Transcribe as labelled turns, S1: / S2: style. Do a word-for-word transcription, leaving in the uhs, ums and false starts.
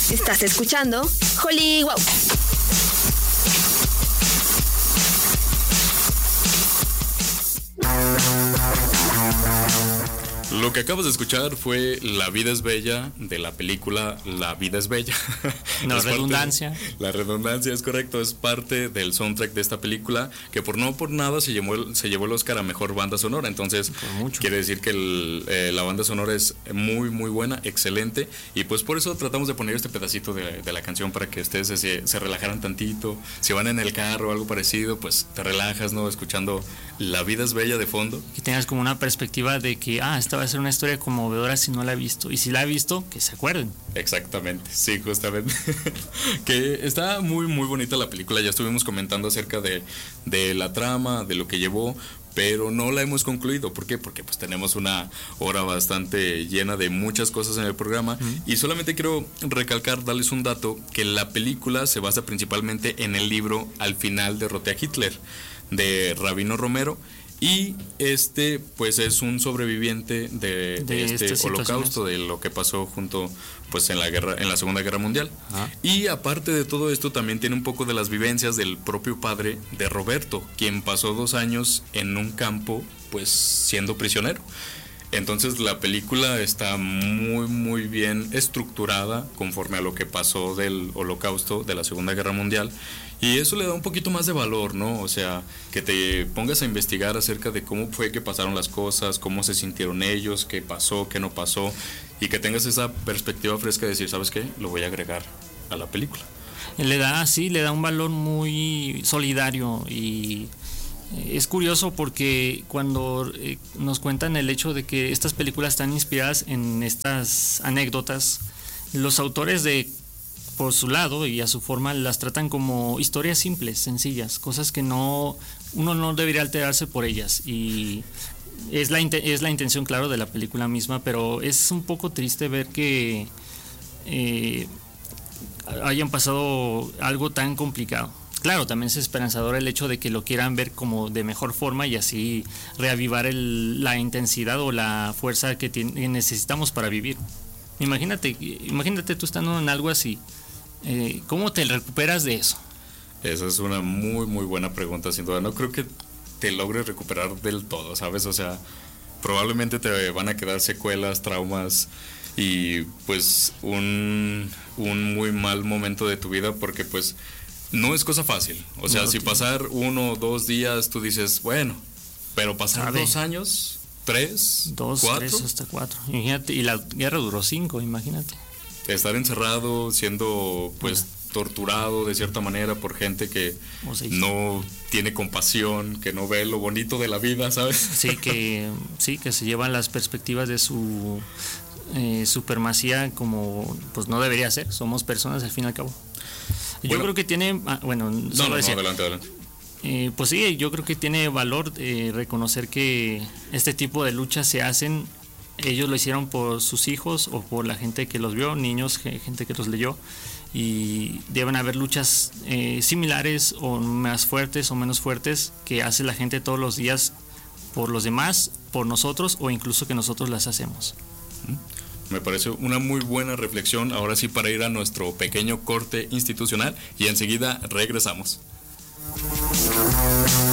S1: Estás escuchando Holly Wow.
S2: Lo que acabas de escuchar fue La vida es bella, de la película La vida es bella.
S3: No,
S2: Es
S3: redundancia.
S2: parte, la redundancia es correcto, es parte del soundtrack de esta película, que por no por nada se llevó el, se llevó el Oscar a mejor banda sonora. Entonces quiere decir que el, eh, la banda sonora es muy muy buena, excelente, y pues por eso tratamos de poner este pedacito de, de la canción para que ustedes se, se relajaran tantito. Si van en el carro o algo parecido, pues te relajas, ¿no? Escuchando La vida es bella de fondo.
S3: Que tengas como una perspectiva de que, ah, esta va a ser una historia conmovedora si no la he visto. Y si la he visto, que se acuerden.
S2: Exactamente, sí, justamente. Que está muy, muy bonita la película. Ya estuvimos comentando acerca de, de la trama, de lo que llevó, pero no la hemos concluido. ¿Por qué? Porque pues tenemos una hora bastante llena de muchas cosas en el programa. Uh-huh. Y solamente quiero recalcar, darles un dato, que la película se basa principalmente en el libro Al final derroté a Hitler, de Rabino Romero. Y este pues es un sobreviviente de, de este holocausto, de lo que pasó junto pues en la guerra, en la Segunda Guerra Mundial. Ah. Y aparte de todo esto también tiene un poco de las vivencias del propio padre de Roberto, quien pasó dos años en un campo pues siendo prisionero. Entonces la película está muy muy bien estructurada conforme a lo que pasó del holocausto, de la Segunda Guerra Mundial, y eso le da un poquito más de valor, ¿no? O sea, que te pongas a investigar acerca de cómo fue que pasaron las cosas, cómo se sintieron ellos, qué pasó, qué no pasó, y que tengas esa perspectiva fresca de decir, ¿sabes qué? Lo voy a agregar a la película.
S3: Le da, sí, le da un valor muy solidario. Y es curioso porque cuando eh, nos cuentan el hecho de que estas películas están inspiradas en estas anécdotas, los autores de por su lado y a su forma las tratan como historias simples, sencillas, cosas que no uno no debería alterarse por ellas, y es la es la intención, claro, de la película misma, pero es un poco triste ver que eh, hayan pasado algo tan complicado. Claro, también es esperanzador el hecho de que lo quieran ver como de mejor forma y así reavivar el, la intensidad o la fuerza que, t- que necesitamos para vivir. Imagínate, imagínate tú estando en algo así. Eh, ¿Cómo te recuperas de eso?
S2: Esa es una muy muy buena pregunta, sin duda. No creo que te logres recuperar del todo, ¿sabes? O sea, probablemente te van a quedar secuelas, traumas y pues un, un muy mal momento de tu vida, porque pues no es cosa fácil. O sea, no, si pasar uno o dos días tú dices, bueno, pero pasar dos años, tres,
S3: dos,
S2: cuatro,
S3: tres hasta cuatro. Imagínate, y la guerra duró cinco, imagínate.
S2: Estar encerrado, siendo pues torturado de cierta manera por gente que no tiene compasión, que no ve lo bonito de la vida, ¿sabes?
S3: Sí, que sí, que se llevan las perspectivas de su eh, supremacía como pues no debería ser. Somos personas al fin y al cabo. Yo bueno, creo que tiene, ah, bueno,
S2: no, no,
S3: decía,
S2: no, adelante, adelante.
S3: Eh, pues sí, yo creo que tiene valor eh, reconocer que este tipo de luchas se hacen. Ellos lo hicieron por sus hijos o por la gente que los vio, niños, gente que los leyó, y deben haber luchas eh, similares o más fuertes o menos fuertes que hace la gente todos los días por los demás, por nosotros o incluso que nosotros las hacemos.
S2: Me parece una muy buena reflexión. Ahora sí, para ir a nuestro pequeño corte institucional y enseguida regresamos.